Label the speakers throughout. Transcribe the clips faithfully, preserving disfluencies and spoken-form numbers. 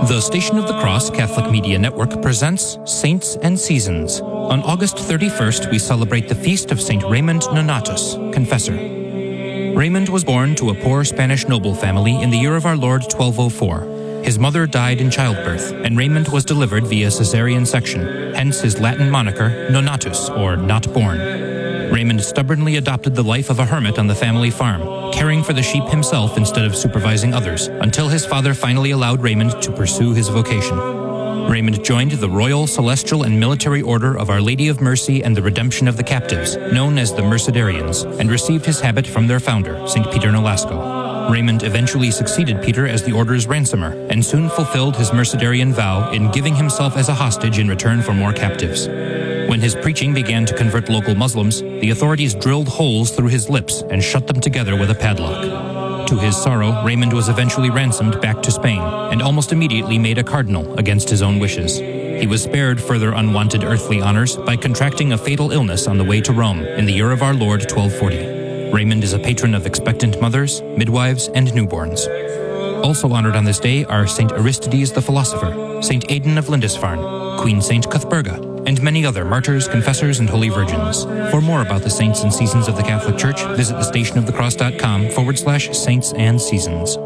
Speaker 1: The Station of the Cross Catholic Media Network presents Saints and Seasons. On August thirty-first, we celebrate the feast of Saint Raymond Nonatus, Confessor. Raymond was born to a poor Spanish noble family in the year of our Lord twelve oh four. His mother died in childbirth, and Raymond was delivered via cesarean section, hence his Latin moniker, Nonatus, or not born. Raymond stubbornly adopted the life of a hermit on the family farm, caring for the sheep himself instead of supervising others, until his father finally allowed Raymond to pursue his vocation. Raymond joined the Royal, Celestial, and Military Order of Our Lady of Mercy and the Redemption of the Captives, known as the Mercedarians, and received his habit from their founder, Saint Peter Nolasco. Raymond eventually succeeded Peter as the order's ransomer, and soon fulfilled his Mercedarian vow in giving himself as a hostage in return for more captives. When his preaching began to convert local Muslims, the authorities drilled holes through his lips and shut them together with a padlock. To his sorrow, Raymond was eventually ransomed back to Spain and almost immediately made a cardinal against his own wishes. He was spared further unwanted earthly honors by contracting a fatal illness on the way to Rome in the year of our Lord twelve forty. Raymond is a patron of expectant mothers, midwives, and newborns. Also honored on this day are Saint Aristides the Philosopher, Saint Aidan of Lindisfarne, Queen Saint Cuthberga, and many other martyrs, confessors, and holy virgins. For more about the saints and seasons of the Catholic Church, visit thestationofthecross.com forward slash saints and seasons.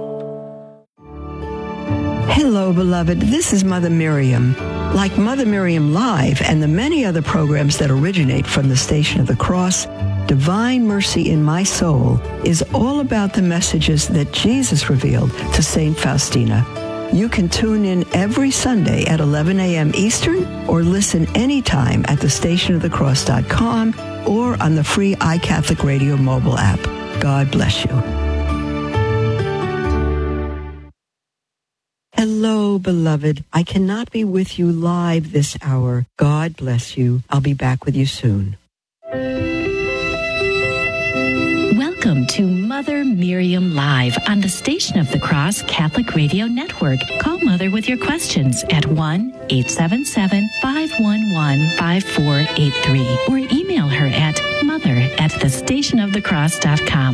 Speaker 2: Hello, beloved. This is Mother Miriam. Like Mother Miriam Live and the many other programs that originate from the Station of the Cross, Divine Mercy in My Soul is all about the messages that Jesus revealed to Saint Faustina. You can tune in every Sunday at eleven a.m. Eastern or listen anytime at the station of the cross dot com or on the free iCatholic Radio mobile app. God bless you. Hello, beloved. I cannot be with you live this hour. God bless you. I'll be back with you soon.
Speaker 3: Welcome to Mother Miriam Live on the Station of the Cross Catholic Radio Network. Call Mother with your questions at one eight seven seven, five one one, five four eight three or email her at mother at the station of the cross dot com.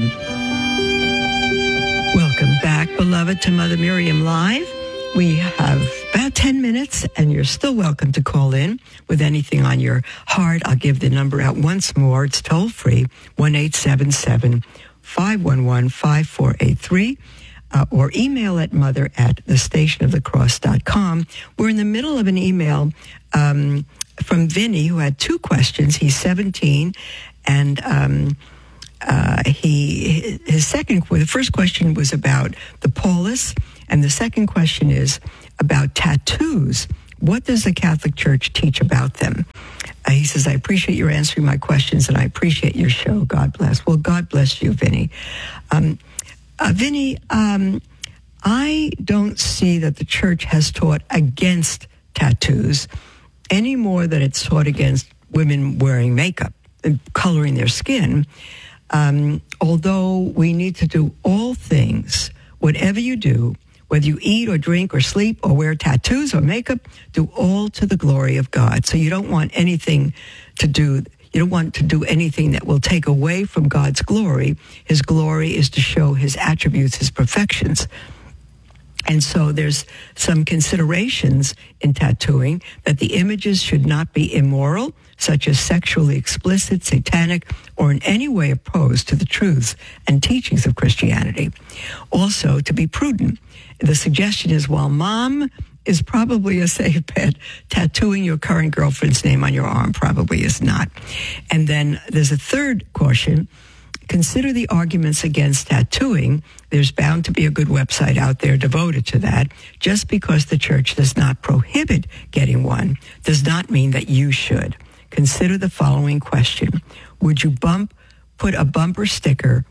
Speaker 2: Welcome back, beloved, to Mother Miriam Live. We have about ten minutes, and you're still welcome to call in with anything on your heart. I'll give the number out once more. It's toll-free, one eight seven seven, five one one, five four eight three, uh, or email at mother at the station of the cross dot com. We're in the middle of an email um, from Vinny, who had two questions. He's seventeen, and um, uh, he his second, the first question was about the polis, and the second question is about tattoos. What does the Catholic Church teach about them? Uh, he says, I appreciate your answering my questions, and I appreciate your show. God bless. Well, God bless you, Vinny. Um, uh, Vinny, um, I don't see that the Church has taught against tattoos any more than it's taught against women wearing makeup and coloring their skin. Um, although we need to do all things, whatever you do, whether you eat or drink or sleep or wear tattoos or makeup, do all to the glory of God. So you don't want anything to do, you don't want to do anything that will take away from God's glory. His glory is to show his attributes, his perfections. And so there's some considerations in tattooing that the images should not be immoral, such as sexually explicit, satanic, or in any way opposed to the truths and teachings of Christianity. Also, to be prudent. The suggestion is, while mom is probably a safe bet, tattooing your current girlfriend's name on your arm probably is not. And then there's a third caution. Consider the arguments against tattooing. There's bound to be a good website out there devoted to that. Just because the Church does not prohibit getting one does not mean that you should. Consider the following question. Would you bump, put a bumper sticker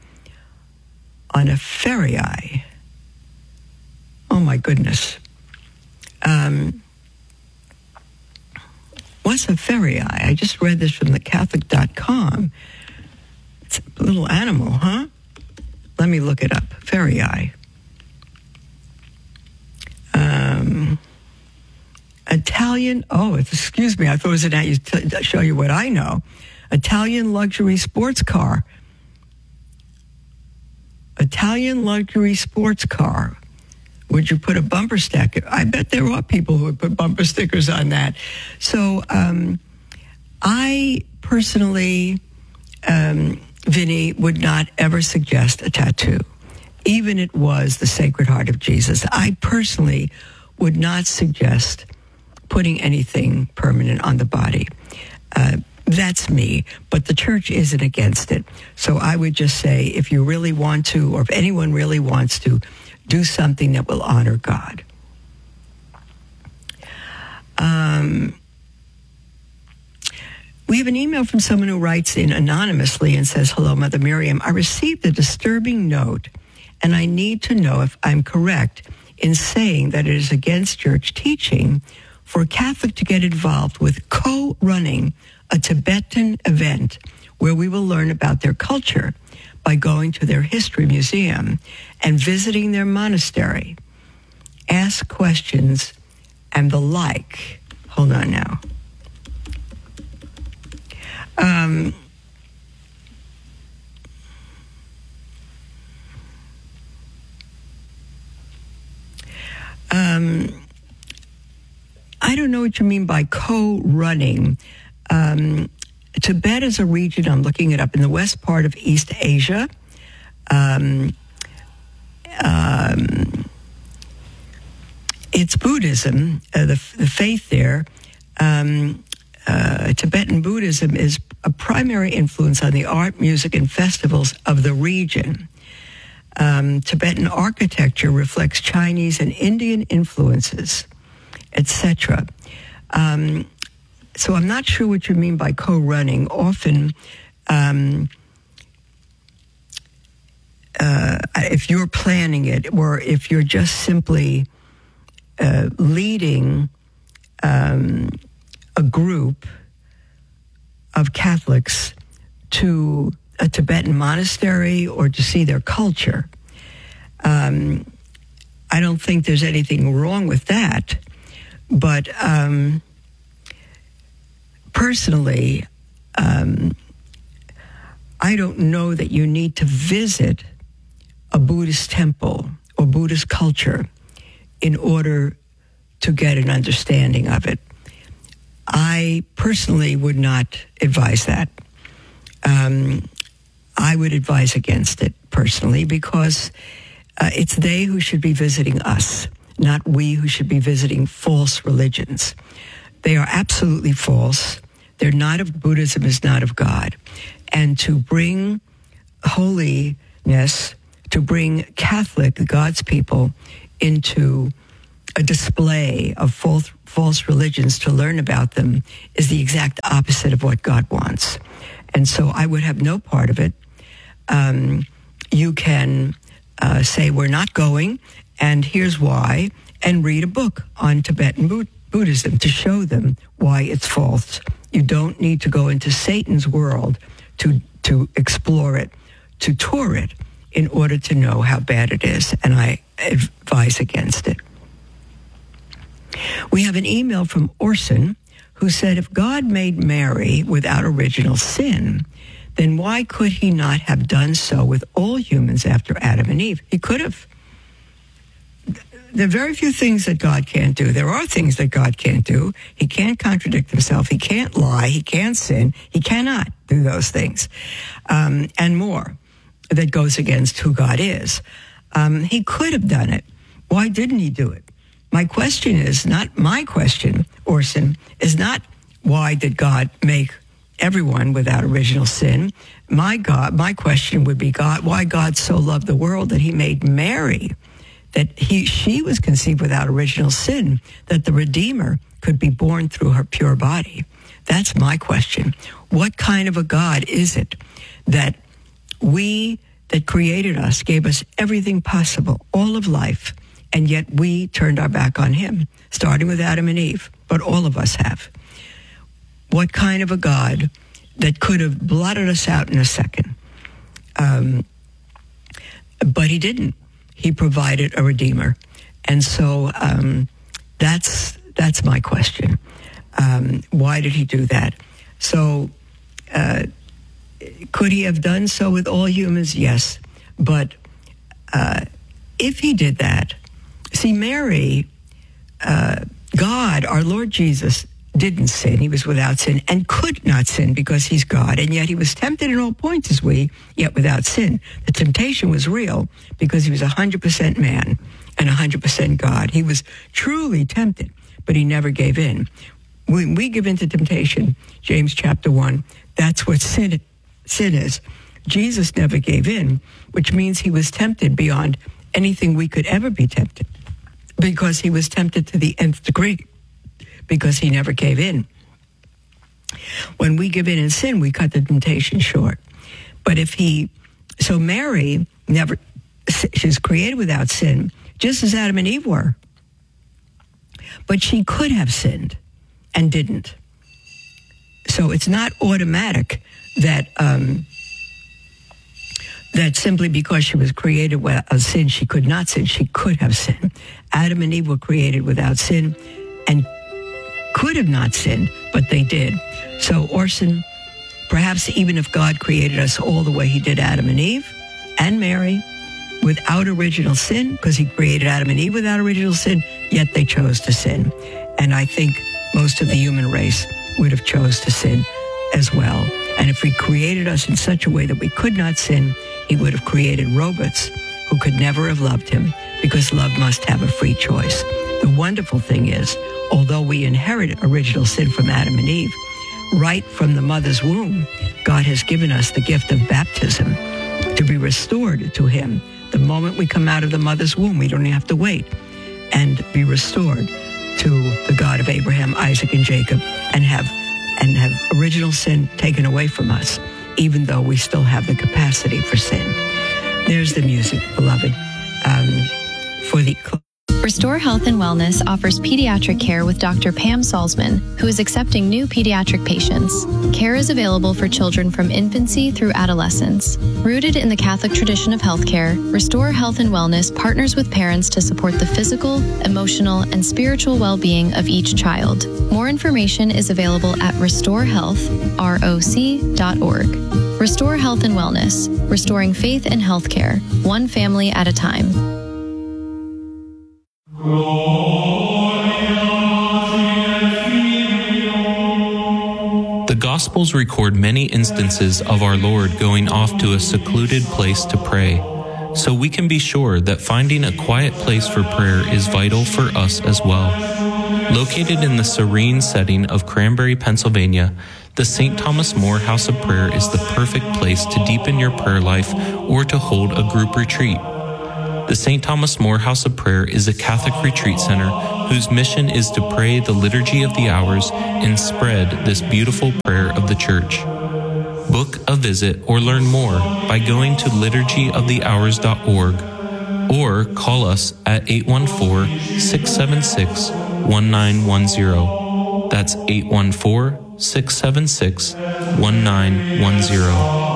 Speaker 2: on a ferii? Oh, my goodness. Um, what's a ferii? I just read this from the catholic dot com. It's a little animal, huh? Let me look it up. Ferii. Um, Italian, oh, excuse me, I thought it was an ad to show you what I know. Italian luxury sports car. Italian luxury sports car Would you put a bumper sticker? I bet there are people who would put bumper stickers on that. So um, I personally, um, Vinny, would not ever suggest a tattoo, even it was the Sacred Heart of Jesus. I personally would not suggest putting anything permanent on the body. Uh, that's me, but the church isn't against it. So I would just say, if you really want to, or if anyone really wants to, do something that will honor God. Um, we have an email from someone who writes in anonymously and says, "Hello, Mother Miriam. I received a disturbing note, and I need to know if I'm correct in saying that it is against church teaching for a Catholic to get involved with co-running a Tibetan event where we will learn about their culture by going to their history museum and visiting their monastery, ask questions, and the like." Hold on now. Um, um, I don't know what you mean by co-running. Um, Tibet is a region, I'm looking it up, in the west part of East Asia. Um, um, it's Buddhism, uh, the, the faith there. Um, uh, Tibetan Buddhism is a primary influence on the art, music, and festivals of the region. Um, Tibetan architecture reflects Chinese and Indian influences, et cetera. Um, so I'm not sure what you mean by co-running. Often, um, uh, if you're planning it, or if you're just simply uh, leading um, a group of Catholics to a Tibetan monastery or to see their culture, um, I don't think there's anything wrong with that. But um, personally, um, I don't know that you need to visit a Buddhist temple or Buddhist culture in order to get an understanding of it. I personally would not advise that. Um, I would advise against it personally, because uh, it's they who should be visiting us, not we who should be visiting false religions. They are absolutely false. They're not of Buddhism, is not of God. And to bring holiness, to bring Catholic, God's people, into a display of false, false religions to learn about them is the exact opposite of what God wants. And so I would have no part of it. Um, you can uh, say, we're not going, and here's why, and read a book on Tibetan Bu- Buddhism to show them why it's false. You don't need to go into Satan's world to to explore it, to tour it, in order to know how bad it is, and I advise against it. We have an email from Orson, who said, if God made Mary without original sin, then why could he not have done so with all humans after Adam and Eve? He could have. There are very few things that God can't do. There are things that God can't do. He can't contradict himself. He can't lie. He can't sin. He cannot do those things. Um, and more that goes against who God is. Um, he could have done it. Why didn't he do it? My question is not, my question, Orson, is not why did God make everyone without original sin? My God, my question would be, God, why God so loved the world that he made Mary, that he she was conceived without original sin, that the Redeemer could be born through her pure body. That's my question. What kind of a God is it that we, that created us, gave us everything possible, all of life, and yet we turned our back on him, starting with Adam and Eve, but all of us have? What kind of a God that could have blotted us out in a second? Um, but he didn't. He provided a Redeemer. And so um, that's that's my question. Um, why did he do that? So uh, could he have done so with all humans? Yes. But uh, if he did that See, Mary, uh, God, our Lord Jesus, didn't sin. He was without sin and could not sin because he's God. And yet he was tempted in all points as we, yet without sin. The temptation was real because he was one hundred percent man and one hundred percent God. He was truly tempted, but he never gave in. When we give in to temptation, James chapter one, that's what sin, sin is. Jesus never gave in, which means he was tempted beyond anything we could ever be tempted, because he was tempted to the nth degree, because he never gave in. When we give in in sin, we cut the temptation short. But if he, so Mary never, she's created without sin, just as Adam and Eve were. But she could have sinned and didn't. So it's not automatic that um, that simply because she was created without sin, she could not sin. She could have sinned. Adam and Eve were created without sin and could have not sinned, but they did. So, Orson, perhaps even if God created us all the way he did Adam and Eve and Mary without original sin, because he created Adam and Eve without original sin, yet they chose to sin. And I think most of the human race would have chose to sin as well. And if he created us in such a way that we could not sin, he would have created robots who could never have loved him, because love must have a free choice. The wonderful thing is, although we inherit original sin from Adam and Eve, right from the mother's womb, God has given us the gift of baptism to be restored to him. The moment we come out of the mother's womb, we don't even have to wait, and be restored to the God of Abraham, Isaac, and Jacob, and have and have original sin taken away from us, even though we still have the capacity for sin. There's the music, beloved, um, for the...
Speaker 4: Restore Health and Wellness offers pediatric care with Doctor Pam Salzman, who is accepting new pediatric patients. Care is available for children from infancy through adolescence. Rooted in the Catholic tradition of healthcare, Restore Health and Wellness partners with parents to support the physical, emotional, and spiritual well-being of each child. More information is available at restore health roc dot org. Restore Health and Wellness, restoring faith in healthcare, one family at a time.
Speaker 5: The Gospels record many instances of our Lord going off to a secluded place to pray, so we can be sure that finding a quiet place for prayer is vital for us as well. Located in the serene setting of Cranberry, Pennsylvania, the Saint Thomas More House of Prayer is the perfect place to deepen your prayer life or to hold a group retreat. The Saint Thomas More House of Prayer is a Catholic retreat center whose mission is to pray the Liturgy of the Hours and spread this beautiful prayer of the Church. Book a visit or learn more by going to liturgy of the hours dot org or call us at eight one four, six seven six, one nine one zero. That's eight one four, six seven six, one nine one zero.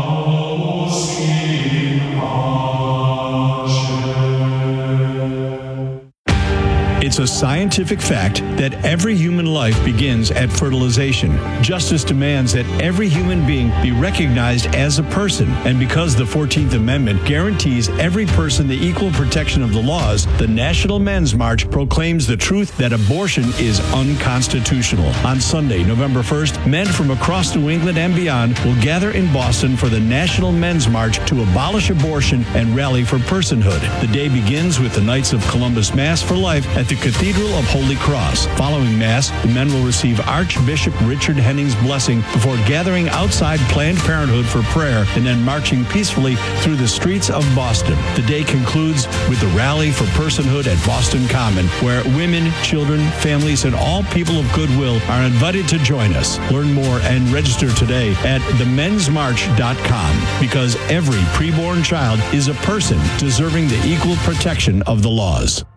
Speaker 6: It's a scientific fact that every human life begins at fertilization. Justice demands that every human being be recognized as a person. And because the fourteenth Amendment guarantees every person the equal protection of the laws, the National Men's March proclaims the truth that abortion is unconstitutional. On Sunday, November first, men from across New England and beyond will gather in Boston for the National Men's March to abolish abortion and rally for personhood. The day begins with the Knights of Columbus Mass for Life at the Cathedral of Holy Cross. Following Mass, the men will receive Archbishop Richard Henning's blessing before gathering outside Planned Parenthood for prayer and then marching peacefully through the streets of Boston. The day concludes with the Rally for Personhood at Boston Common, where women, children, families, and all people of goodwill are invited to join us. Learn more and register today at the mens march dot com, because every preborn child is a person deserving the equal protection of the laws.